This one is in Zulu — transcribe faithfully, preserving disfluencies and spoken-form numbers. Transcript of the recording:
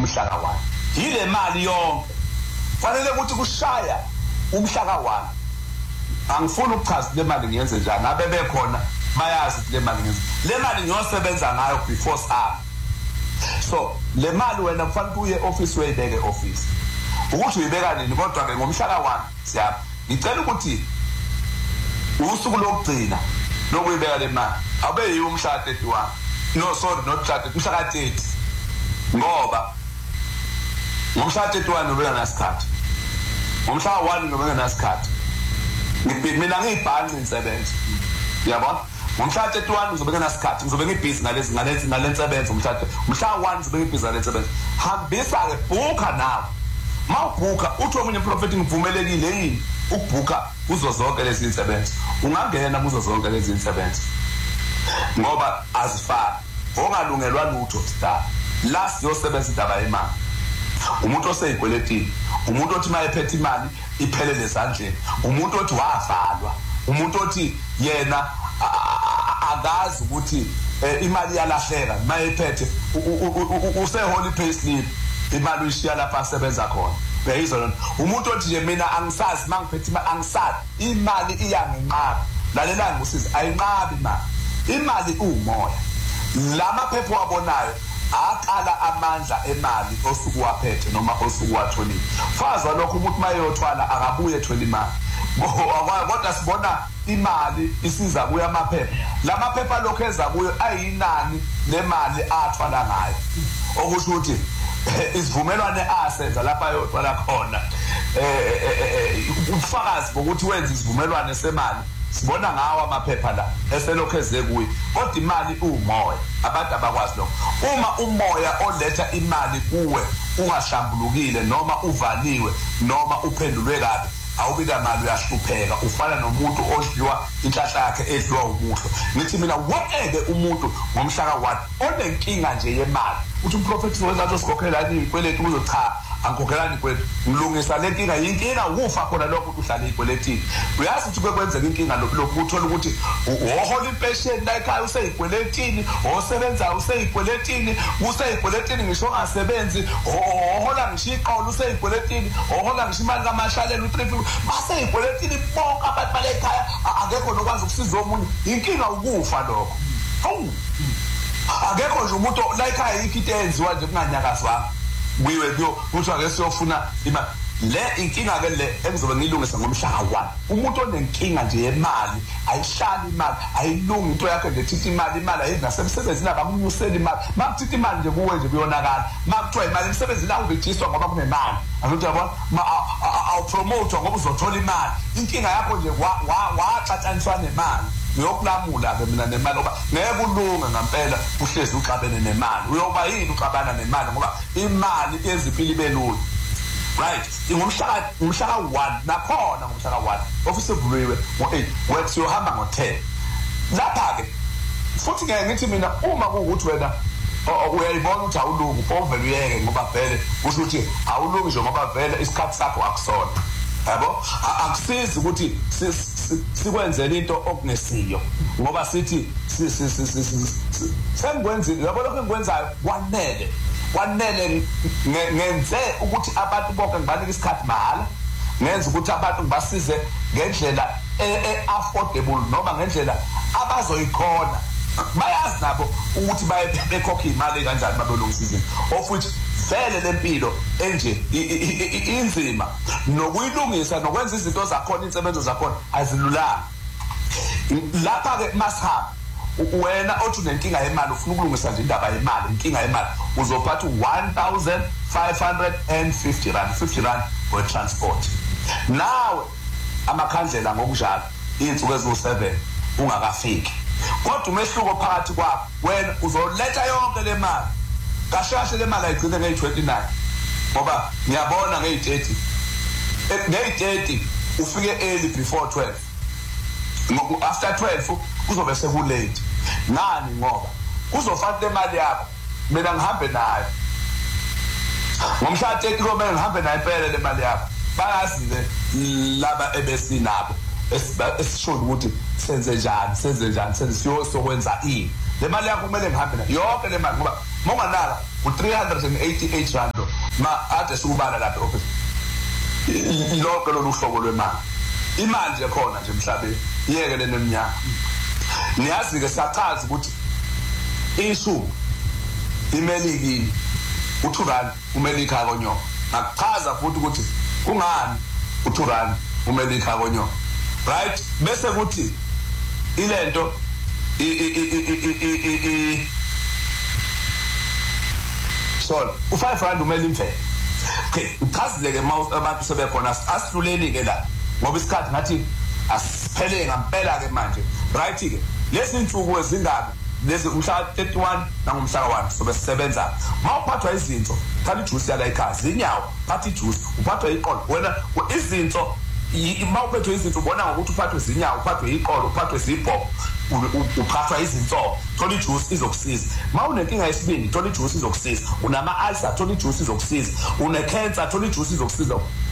umhlaka one yile mali yonke fanele ukuthi kushaya umhlaka one angifuni ukuchaza le mali ngiyenze njani abe bekhona bayazi le mali ngiyenze le mali ngiyosebenza ngayo before sami so le mali wena kufanele uye office uyibeke office ukuthi uyibeka nini kodwa ke ngomhlaka one siyapha ngicela ukuthi usuku lokugcina lokuyibeka le mali abe yiwo umhlaka thirty-one no sorry not thirty umhlaka thirty ngoba ngomhlaka thirty-one ubeka nasikhathi ngomhlaka one ubeka nasikhathi mina ngiyibhanqi insebenzo yabona ngomhlaka thirty-one uzobeka nasikhathi ngizobe ngibhizi ngalezi ngalezi nalensebenzo umhlaka umhlaka one uzobeka ibhizi nalensebenzo hambisa ke booka nawe mawubhuka uthi omunye prophet ngivumelekile yini ukubhuka kuzo zonke lezi insebenzo ungangena kuzo zonke lezi insebenzo ngoba azifani ongalungelwa lutho star last yosebenza indaba yemali umuntu oseyigweletini umuntu othi mayephethe imali iphelele ezandleni umuntu othi wavalwa umuntu othi yena akazi ukuthi imali yalahleka mayephethe use holy pay slip imali uyishiya lapha asebenza khona beyizwa lona umuntu othi nje mina angisazi mangiphethe imali angisazi imali iyanginqaba lalela ngisiza ayinqabi imali imali umoya lama phepho wabonayo aqala amandla emali osuku waphethe noma osuku watholile fazwa lokho umuntu mayeyothwala akabuye ethola imali kodwa sibona imali isiza kuya amaphepha lamaphepha lokho eza kuyo ayinani nemali athwala ngayo okusho ukuthi isivumelwane asenza lapha ayothwala khona eh ubufakazi bokuthi wenza isivumelwane semali sibona ngawo amaphepha la eselokho eze kuyi kodwa imali umoya abantu abakwazi lokho uma umoya oletha imali kuwe ungahlambulukile noma uvaliwe noma uphendulwe kabi awubika imali uyahlupheka ufana nomuntu odliwa inhlahla yakhe edliwa umuhlo ngithi mina wonke umuntu ngomhlaka one onenkinga nje yemali uthi umprofeti wenza ukuthi sikhokhela izikweletu kuzo cha angikhokelani kwethu ngilungisa le nkinga yinkinga ufa khona lokho uhlala igweletini uyazi ukuthi kwenzeka inkinga lokho uthola ukuthi uhola impesheni la ekhaya useyigweletini osebenza useyigweletini useyigweletini ngisho ngasebenzi ohola ngishiqolo useyigweletini ohola ngishimali kamashalela utripi baseyigweletini bonke abantu bale ekhaya akekho nokwazi ukusiza omunye inkinga ukufa lokho hawu akekho nje umuntu la ekhaya ikiti enziwa nje kunganyakazwanga wiwe byo kuthiwa ke siyofuna imali le inkinga ke le engizobe ngilungisa ngomhlaka one umuntu onenkinga nje yemali ayihlali imali ayilungi into yakhe nje thithi imali imali ayinasemsebenzini abakunyusela imali makuthithi imali nje kuwe nje kuyonakala makuthiwa imali emsebenzini la ubejiswa ngoba kunemali angithi yabona awu promote ngoba uzothola imali inkinga yakho nje waxatshaniswa nemali ngiyokulamula ke mina nemali ngoba ngeke ulunga ngempela uhlezi uxabene nemali uyoba yini uxabana nemali ngoba imali eziphili belula right ingomhlaka umhlaka one nakhona ngomhlaka one office evuliwe ngo eight works yohamba ngo ten lapha ke futhi ngeke ngithi mina uma kuukuthi wena uyayibona ukuthi awulungi uvele uyeke ngoba vele kusho ukuthi awulungi nje ngoba vele isikhathi sakho akusona yabo akusizi ukuthi sikwenzele into okungesiyo ngoba sithi sengikwenzile yabo lokho engikwenzayo kwanele kwanele ngenze ukuthi abantu bonke ngibanika isikhathi mahala ngenza ukuthi abantu ngibasize ngendlela e-affordable noma ngendlela abazoyikhona bayazi nabo ukuthi bayekhokha imali kanjani babelungisa izinto of which vele lempilo enje inzima nokuyilungisa nokwenza izinto zakhona insebenzo zakhona azilulanga lapha ke masihamba wena othi unenkinga yemali ufuna ukulungisa nje indaba yemali inkinga yemali uzophatha one thousand five hundred fifty rand fifty rand for transport nawe amakhandlela ngokunjalo izinsuku eziwu seven ungakafiki kodwa umehluko phakathi kwakho wena uzoletha yonke le mali kashashe le mali ayigcine nge twenty-nine ngoba ngiyabona nge thirty nge thirty ufike early before twelve after twelve kuzobe sekulate nani ngoba kuzofanele imali yakho mina ngihambe nayo ngomhla thirty kumele ngihambe nayo impela le mali yakho bayazi laba ebesinabo esisho ukuthi senze njani senze njani senze siyosokwenza ini le mali yakho kumele ngihambe nayo yonke le mali ngoba monganala u three hundred eighty-eight rand ma ade sikubala lapha office lonke lolu hlobo lwemali imali nje khona nje emhlabeni iyeke leneminyaka niyazi ke siyachaza ukuthi isu imelikini u-two rand umelika konyo akuchaza futhi ukuthi kungani u-two rand umelika konyo right bese kuthi ilento i i i so u-five rand umeli imvelo okay uchazile ke mawuthi abantu sebekhona asihluleni ke la ngoba isikhathi ngathi asiphele ngempela ke manje right ke lezi insuku ezingabi lezi umhla thirty-one nangomhla one sobe sisebenza mawuphathwa izinto thanda ijuice yala ekhaya zinyawo phathi ijuice uphathwa iqolo wena izinto mawuphethwe izinto ubona ngokuthi uphathwe zinyawo uphathwe iqolo uphathwe izibhoko uphathwa izinto thola ijuice izokusiza mawunenkinga yesibindi thola ijuice izokusiza unama ulcer thola ijuice izokusiza une cancer thola ijuice izokusiza